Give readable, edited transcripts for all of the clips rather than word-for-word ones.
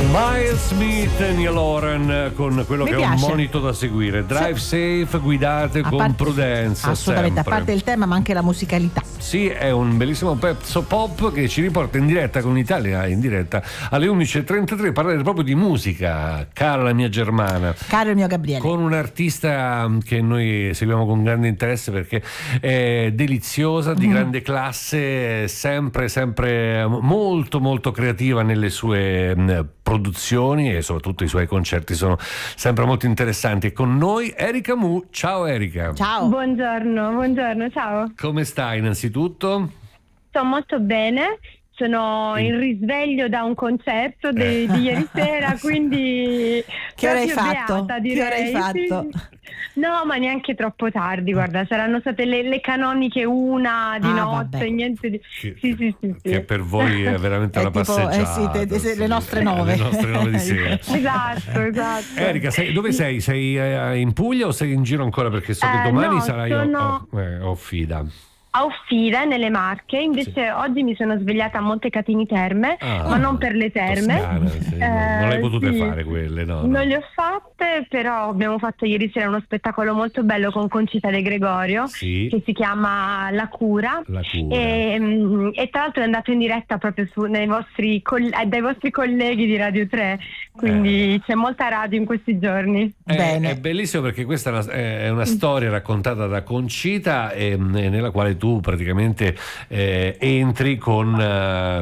Miles Smith e Neil Horan con quello Mi che piace. è un monito da seguire. Drive safe, guidate con prudenza. Assolutamente, sempre. a parte il tema, ma anche la musicalità. Sì, è un bellissimo pezzo pop che ci riporta in diretta con Italia, in diretta alle 11.33, parlare proprio di musica, cara la mia Germana. Caro il mio Gabriele. Con un artista che noi seguiamo con grande interesse perché è deliziosa, di grande classe, sempre molto molto creativa nelle sue produzioni e soprattutto i suoi concerti sono sempre molto interessanti. E con noi Erika Mu. Ciao Erika. Ciao. Buongiorno, ciao. Come stai innanzitutto? Sto molto bene, sono in risveglio da un concerto di ieri sera, quindi Che ora hai proprio fatto? beata, Che ora hai direi. fatto? Sì. No, ma neanche troppo tardi, guarda, saranno state le canoniche 1 di notte, vabbè. niente di... Che, Sì. che per voi è veramente È una tipo, passeggiata. le nostre 9. Le nostre 9 di sera. Esatto. Erika, dove sei? Sei in Puglia o sei in giro ancora? Perché so che domani no, sarai sono- a Offida. A Offida, nelle Marche, invece oggi mi sono svegliata a Montecatini Terme, ma non per le terme. Toscana, sì. Non le hai potute sì. fare quelle, no? Non le ho fatte, però abbiamo fatto ieri sera uno spettacolo molto bello con Concita De Gregorio, Sì. che si chiama La Cura. La Cura. E tra l'altro è andato in diretta proprio dai vostri colleghi di Radio 3, quindi c'è molta radio in questi giorni. Bene. È bellissimo perché questa è una storia raccontata da Concita nella quale tu praticamente entri con la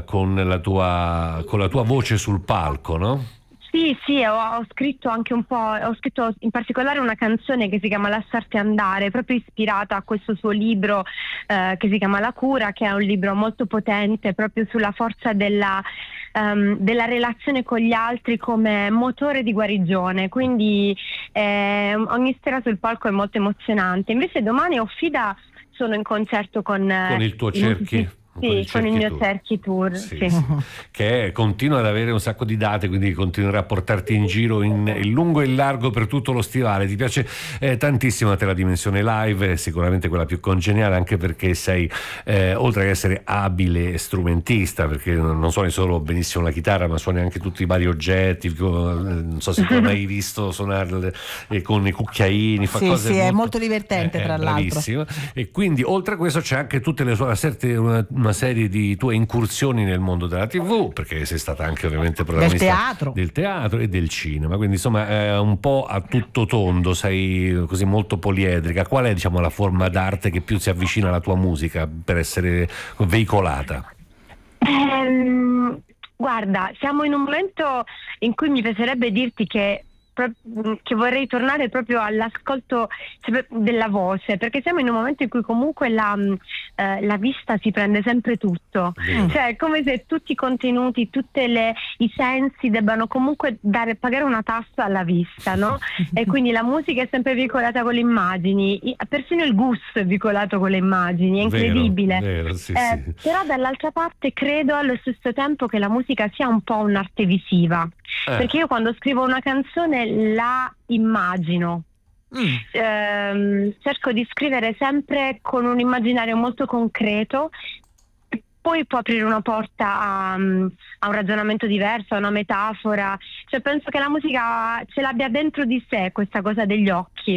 tua voce sul palco, no? Sì, ho scritto anche un po', ho scritto in particolare una canzone che si chiama Lasciarti andare, proprio ispirata a questo suo libro che si chiama La Cura, che è un libro molto potente proprio sulla forza della relazione con gli altri come motore di guarigione, quindi ogni sera sul palco è molto emozionante. Invece domani a Offida sono in concerto con Il tuo cerchi. Sì, con il mio Cerchi Tour. Sì. Sì. Che continua ad avere un sacco di date, quindi continuerà a portarti in giro in lungo e in largo per tutto lo stivale. Ti piace tantissimo a te la dimensione live, è sicuramente quella più congeniale, anche perché sei oltre che essere abile strumentista, perché non suoni solo benissimo la chitarra ma suoni anche tutti i vari oggetti, non so se tu hai mai visto suonare con i cucchiaini, fa cose Sì, è molto divertente tra l'altro. bravissimo. E quindi oltre a questo c'è anche tutte le sue una serie di tue incursioni nel mondo della TV, perché sei stata anche ovviamente protagonista del teatro e del cinema, quindi insomma è un po' a tutto tondo, sei così molto poliedrica. Qual è, diciamo, la forma d'arte che più si avvicina alla tua musica per essere veicolata? Guarda, siamo in un momento in cui mi piacerebbe dirti che vorrei tornare proprio all'ascolto della voce, perché siamo in un momento in cui comunque la vista si prende sempre tutto, cioè è come se tutti i contenuti, i sensi debbano comunque pagare una tassa alla vista, no? E quindi la musica è sempre veicolata con le immagini, persino il gusto è veicolato con le immagini, è incredibile. Vero, sì. Però dall'altra parte credo allo stesso tempo che la musica sia un po' un'arte visiva, perché io quando scrivo una canzone la immagino. Cerco di scrivere sempre con un immaginario molto concreto, e poi può aprire una porta a un ragionamento diverso, a una metafora, cioè penso che la musica ce l'abbia dentro di sé questa cosa degli occhi.